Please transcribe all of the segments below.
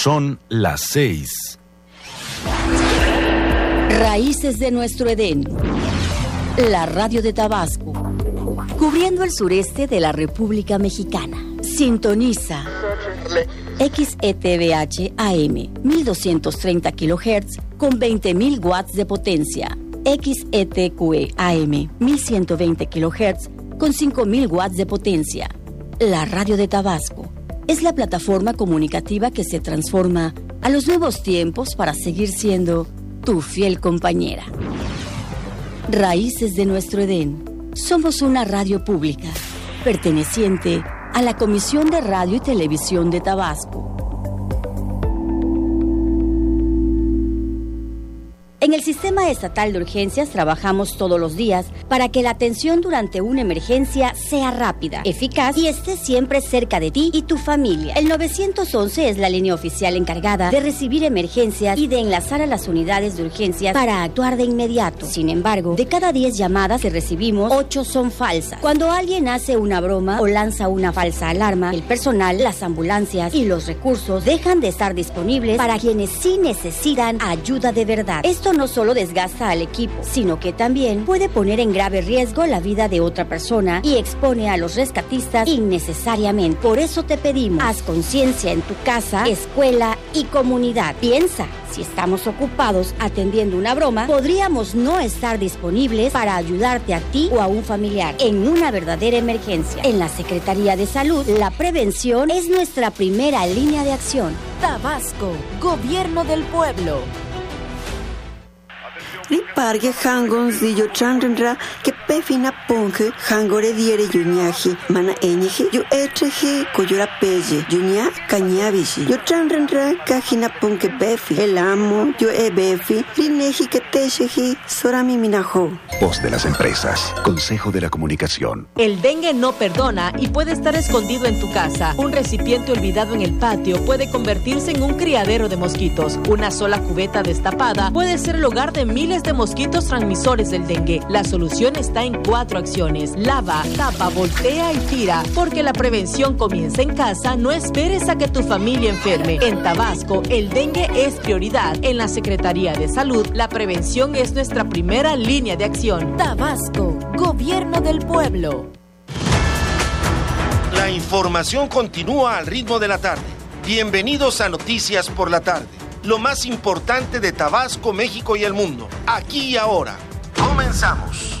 Son las 6. Raíces de nuestro Edén. La radio de Tabasco, cubriendo el sureste de la República Mexicana. Sintoniza XETVH AM 1230 kHz con 20.000 watts de potencia. XETQE AM 1120 kHz con 5.000 watts de potencia. La radio de Tabasco es la plataforma comunicativa que se transforma a los nuevos tiempos para seguir siendo tu fiel compañera. Raíces de nuestro Edén. Somos una radio pública, perteneciente a la Comisión de Radio y Televisión de Tabasco. En el Sistema Estatal de Urgencias trabajamos todos los días para que la atención durante una emergencia sea rápida, eficaz y esté siempre cerca de ti y tu familia. El 911 es la línea oficial encargada de recibir emergencias y de enlazar a las unidades de urgencias para actuar de inmediato. Sin embargo, de cada 10 llamadas que recibimos, 8 son falsas. Cuando alguien hace una broma o lanza una falsa alarma, el personal, las ambulancias y los recursos dejan de estar disponibles para quienes sí necesitan ayuda de verdad. Esto no solo desgasta al equipo, sino que también puede poner en grave riesgo la vida de otra persona y expone a los rescatistas innecesariamente. Por eso te pedimos, haz conciencia en tu casa, escuela y comunidad. Piensa, si estamos ocupados atendiendo una broma, podríamos no estar disponibles para ayudarte a ti o a un familiar en una verdadera emergencia. En la Secretaría de Salud, la prevención es nuestra primera línea de acción. Tabasco, Gobierno del Pueblo. Ripargue hangon zillo chanrenra que pefina ponge hangore diere yuñaji mana eñeje yo etreje coyora pelle yuña cañabishi yo chanrenra cajina ponge befi el amo yo befi rineji que techeji sorami minajo. Voz de las empresas, Consejo de la Comunicación. El dengue no perdona y puede estar escondido en tu casa. Un recipiente olvidado en el patio puede convertirse en un criadero de mosquitos. Una sola cubeta destapada puede ser el hogar de miles de mosquitos transmisores del dengue. La solución está en 4 acciones: lava, tapa, voltea y tira. Porque la prevención comienza en casa, no esperes a que tu familia enferme. En Tabasco, el dengue es prioridad. En la Secretaría de Salud, la prevención es nuestra primera línea de acción. Tabasco, Gobierno del Pueblo. La información continúa al ritmo de la tarde. Bienvenidos a Noticias por la Tarde. Lo más importante de Tabasco, México y el mundo, aquí y ahora. Comenzamos.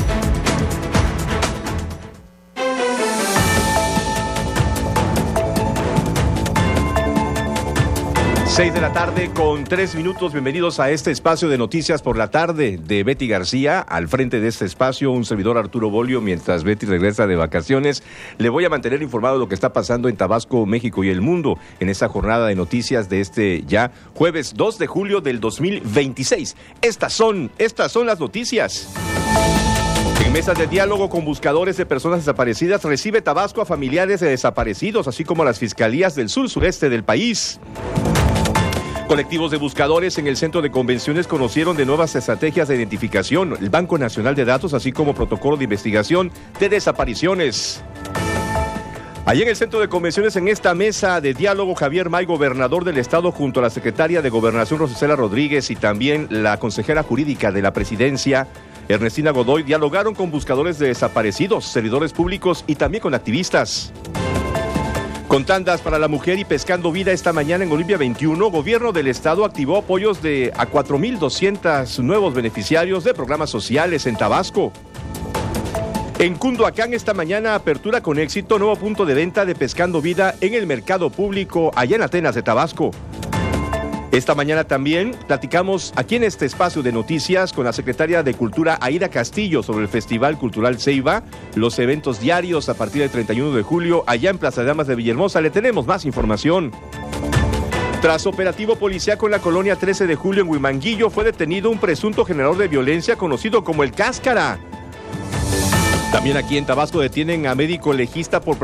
Seis de la tarde con 3 minutos. Bienvenidos a este espacio de Noticias por la Tarde de Betty García. Al frente de este espacio, un servidor, Arturo Bolio. Mientras Betty regresa de vacaciones, le voy a mantener informado de lo que está pasando en Tabasco, México y el mundo en esta jornada de noticias de este ya jueves 2 de julio del 2026. Estas son las noticias. En mesas de diálogo con buscadores de personas desaparecidas, recibe Tabasco a familiares de desaparecidos, así como a las fiscalías del sur-sureste del país. Colectivos de buscadores en el centro de convenciones conocieron de nuevas estrategias de identificación, el Banco Nacional de Datos, así como protocolo de investigación de desapariciones. Allí en el centro de convenciones, en esta mesa de diálogo, Javier May, gobernador del estado, junto a la secretaria de Gobernación, Rosicela Rodríguez, y también la consejera jurídica de la presidencia, Ernestina Godoy, dialogaron con buscadores de desaparecidos, servidores públicos y también con activistas. Con tandas para la mujer y pescando vida esta mañana en Olimpia 21, Gobierno del Estado activó apoyos a 4,200 nuevos beneficiarios de programas sociales en Tabasco. En Cunduacán esta mañana, apertura con éxito, nuevo punto de venta de pescando vida en el mercado público allá en Atenas de Tabasco. Esta mañana también platicamos aquí en este espacio de noticias con la secretaria de Cultura, Aida Castillo, sobre el Festival Cultural Ceiba, los eventos diarios a partir del 31 de julio allá en Plaza de Armas de Villahermosa. Le tenemos más información. Tras operativo policíaco en la colonia 13 de julio en Huimanguillo, fue detenido un presunto generador de violencia conocido como el Cáscara. También aquí en Tabasco detienen a médico legista por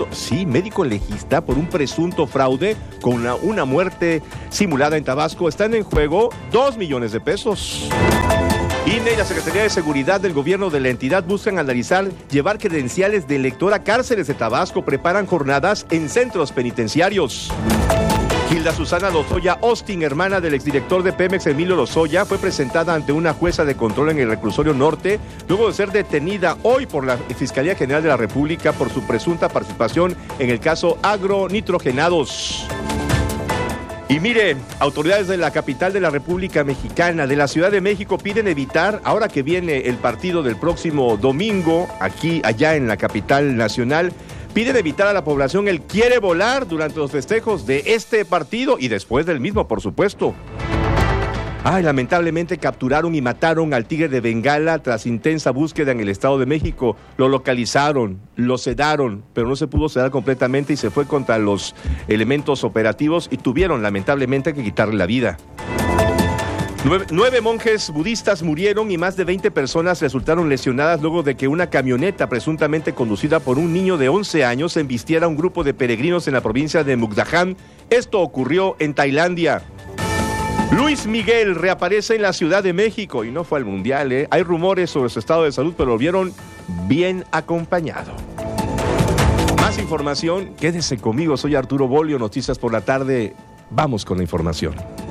un presunto fraude con una muerte simulada en Tabasco. Están en juego 2 millones de pesos. INE y la Secretaría de Seguridad del Gobierno de la entidad buscan analizar llevar credenciales de elector a cárceles de Tabasco. Preparan jornadas en centros penitenciarios. Hilda Susana Lozoya Austin, hermana del exdirector de Pemex, Emilio Lozoya, fue presentada ante una jueza de control en el reclusorio norte, luego de ser detenida hoy por la Fiscalía General de la República por su presunta participación en el caso agronitrogenados. Y mire, autoridades de la capital de la República Mexicana, de la Ciudad de México, piden evitar, ahora que viene el partido del próximo domingo, allá en la capital nacional, piden evitar a la población el quiere volar durante los festejos de este partido y después del mismo, por supuesto. Lamentablemente capturaron y mataron al tigre de Bengala tras intensa búsqueda en el Estado de México. Lo localizaron, lo sedaron, pero no se pudo sedar completamente y se fue contra los elementos operativos y tuvieron lamentablemente que quitarle la vida. 9 monjes budistas murieron y más de 20 personas resultaron lesionadas luego de que una camioneta presuntamente conducida por un niño de 11 años embistiera a un grupo de peregrinos en la provincia de Mukdahan. Esto ocurrió en Tailandia. Luis Miguel reaparece en la Ciudad de México y no fue al Mundial, Hay rumores sobre su estado de salud, pero lo vieron bien acompañado. Más información, quédese conmigo, soy Arturo Bolio, Noticias por la Tarde. Vamos con la información.